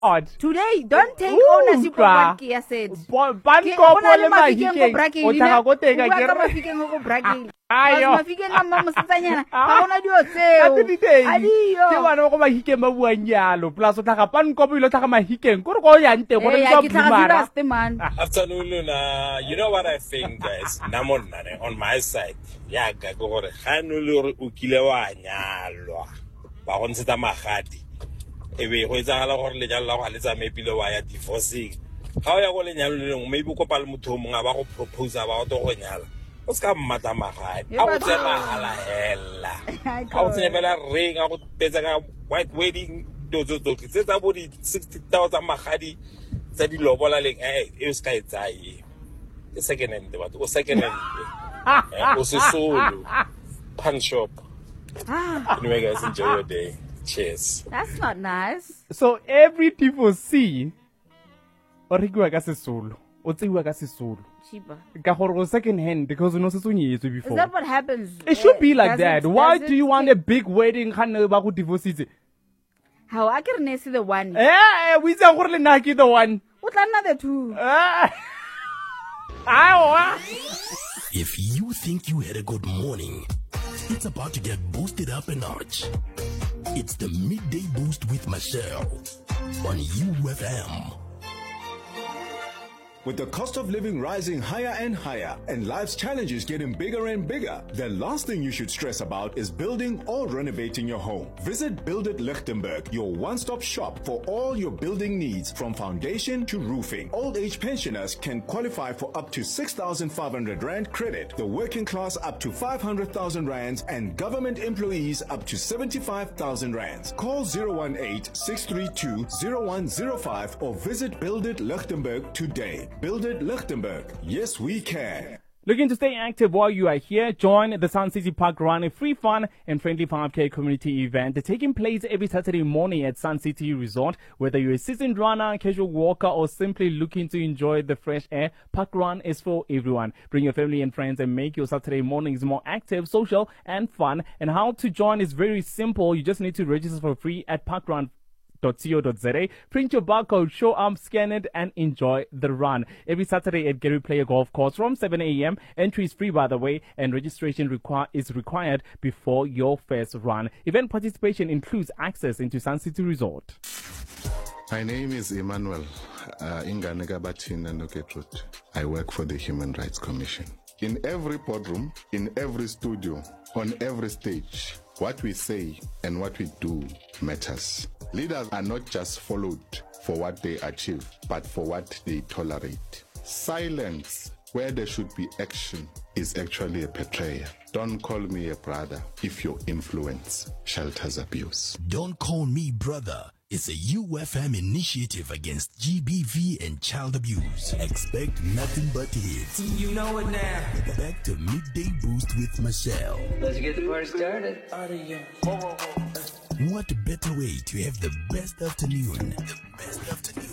Odd. Today, don't take ownership of what Kia said. Ayo. Ke bana go mahike ma buang yalo plus o tlaga pan kopo ile tlaga mahikeng gore go ya nte gore go bumara. Afternoon, you know what I think, guys? Namon on my side. Ya ga go gore ga no le gore o kile wa nyalwa. Ba go ntse ta magadi. Ebe go etsagala gore le nyalo la go letsa mepile wa ya divorcing. Ga o ya go le nyalo le lengwe maybe go pala motho mongwe ba go propose ba go to go nyala. O ska mmata magadi. A go tsena hala hella. A go tsena bela ring a go betsa ka white wedding dozo tse tsa bo di 60,000 magadi tsa di lobola leng e ska etsaye. The second hand but o second hand. O se solo. Pan shop. Anyway guys, enjoy your day. Cheers. That's not nice. So every people see o rekiwa ka sesolo o tseiwa ka sesolo Cheaper. ka gore go second hand because no se tsonyetswe before. Is that what happens? It should be like that. Why do you want a big wedding ga ne ba go divorce? How I can see the one. We say gore le nna ke the one. O tla nna the two. If you think you had a good morning, it's about to get boosted up a notch. It's the Midday Boost with Michelle on UFM. With the cost of living rising higher and higher and life's challenges getting bigger and bigger, the last thing you should stress about is building or renovating your home. Visit Build It Lichtenberg, your one-stop shop for all your building needs from foundation to roofing. Old age pensioners can qualify for up to 6,500 Rand credit, the working class up to 500,000 Rands, and government employees up to 75,000 Rands. Call 018-632-0105 or visit Build It Lichtenberg today. Build It Lichtenberg. Yes, we can. Looking to stay active while you are here? Join the Sun City Park Run, a free fun and friendly 5K community event taking place every Saturday morning at Sun City Resort. Whether you're a seasoned runner, casual walker, or simply looking to enjoy the fresh air, Park Run is for everyone. Bring your family and friends and make your Saturday mornings more active, social, and fun. And how to join is very simple. You just need to register for free at parkrun.co.za. Print your barcode, show up, scan it, and enjoy the run. Every Saturday at Gary Player Golf Course from 7 a.m. Entry is free, by the way, and registration is required before your first run. Event participation includes access into Sun City Resort. My name is Emmanuel Inganega Batina Noketrut. I work for the Human Rights Commission. In every boardroom, in every studio, on every stage, what we say and what we do matters. Leaders are not just followed for what they achieve, but for what they tolerate. Silence where there should be action is actually a betrayal. Don't call me a brother if your influence shelters abuse. Don't Call Me Brother is a UFM initiative against GBV and child abuse. Expect nothing but hits. You know it now. Back to Midday Boost with Michelle. Let's get the party started. What better way to have the best afternoon? The best afternoon.